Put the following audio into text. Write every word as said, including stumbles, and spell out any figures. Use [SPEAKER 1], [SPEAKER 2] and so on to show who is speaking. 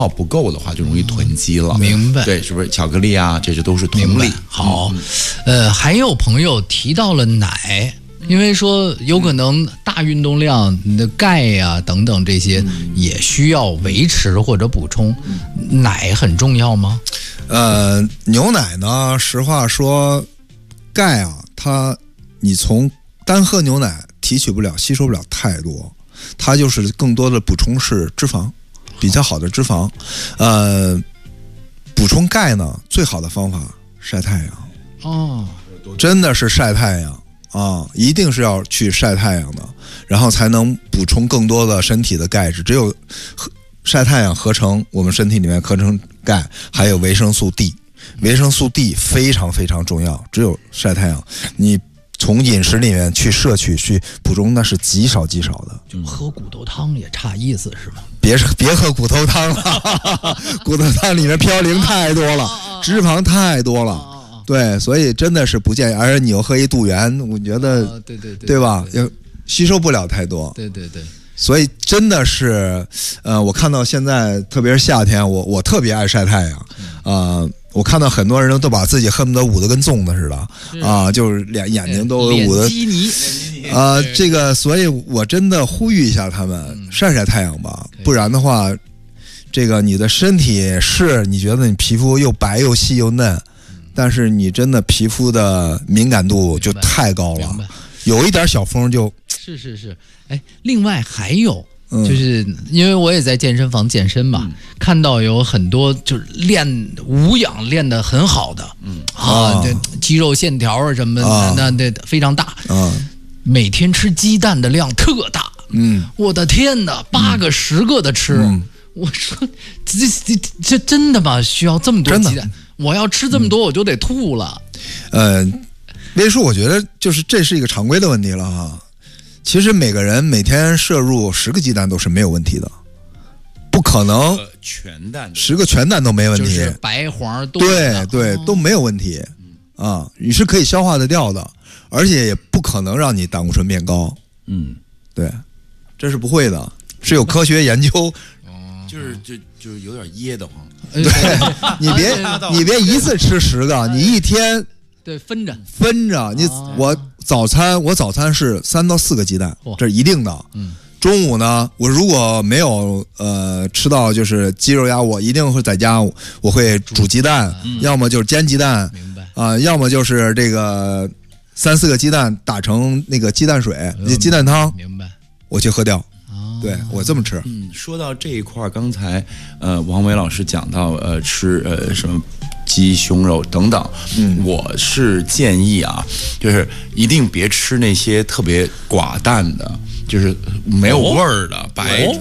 [SPEAKER 1] 不够的话，就容易囤积了。
[SPEAKER 2] 明白？
[SPEAKER 1] 对，是不是巧克力啊？这些都是同理。
[SPEAKER 2] 好，嗯、呃，还有朋友提到了奶。因为说有可能大运动量，你的钙呀、啊、等等这些也需要维持或者补充，奶很重要吗？
[SPEAKER 3] 呃，牛奶呢，实话说，钙啊，它你从单喝牛奶提取不了、吸收不了太多，它就是更多的补充是脂肪，比较好的脂肪。呃，补充钙呢，最好的方法晒太阳。
[SPEAKER 2] 哦，
[SPEAKER 3] 真的是晒太阳。啊，一定是要去晒太阳的，然后才能补充更多的身体的钙质。只有晒太阳合成我们身体里面合成钙，还有维生素 D。维生素 D 非常非常重要，只有晒太阳，你从饮食里面去摄取去补充，那是极少极少的。
[SPEAKER 2] 就喝骨头汤也差意思是吗？
[SPEAKER 3] 别别喝骨头汤了，骨头汤里面嘌呤太多了，脂肪太多了。对，所以真的是不建议，而且你又喝一度元，我觉得，
[SPEAKER 2] 哦、对对对，
[SPEAKER 3] 对吧？要吸收不了太多。
[SPEAKER 2] 对对对，
[SPEAKER 3] 所以真的是，呃，我看到现在，特别是夏天，我我特别爱晒太阳，呃，我看到很多人都把自己恨不得捂得跟粽子似的，啊、呃，就是脸眼睛都捂得，啊、呃，这个，所以我真的呼吁一下他们、嗯、晒晒太阳吧，不然的话，这个你的身体是你觉得你皮肤又白又细又嫩。但是你真的皮肤的敏感度就太高了，有一点小风就是
[SPEAKER 2] 是是，哎，另外还有、嗯、就是因为我也在健身房健身嘛、嗯，看到有很多就是练无氧练得很好的，嗯啊，这肌肉线条啊什么的，啊、那那非常大，啊，每天吃鸡蛋的量特大，嗯，我的天哪，八个、嗯、十个的吃，嗯、我说这这这真的吗？需要这么多鸡蛋？我要吃这么多，我就得吐了。
[SPEAKER 3] 嗯、呃，魏叔，我觉得就是这是一个常规的问题了哈。其实每个人每天摄入十个鸡蛋都是没有问题的，不可能
[SPEAKER 1] 全蛋
[SPEAKER 3] 十个全蛋都没问题，
[SPEAKER 2] 就是白黄豆
[SPEAKER 3] 对对、哦、都没有问题啊，你是可以消化得掉的，而且也不可能让你胆固醇变高。嗯，对，这是不会的，是有科学研究。
[SPEAKER 1] 哦，就是就就有点噎得慌。
[SPEAKER 3] 对，你别你别一次吃十个，你一天
[SPEAKER 2] 对分着
[SPEAKER 3] 分着。你、啊、我早餐我早餐是三到四个鸡蛋，这是一定的。嗯，中午呢，我如果没有呃吃到就是鸡肉鸭，我一定会在家我会煮鸡蛋，嗯、要么就是煎鸡蛋，明白啊、呃，要么就是这个三四个鸡蛋打成那个鸡蛋水、嗯、鸡蛋汤，
[SPEAKER 2] 明白，
[SPEAKER 3] 我去喝掉。对，我这么吃。
[SPEAKER 1] 嗯，说到这一块，刚才呃王伟老师讲到呃吃呃什么鸡胸肉等等，嗯，我是建议啊，就是一定别吃那些特别寡淡的，就是没有味儿的、哦、白。